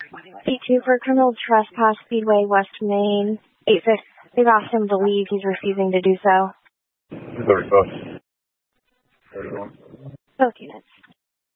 C2 for criminal trespass, Speedway, West Main, 8-6. They've asked him to leave. He's refusing to do so. 31st. 31. Both units.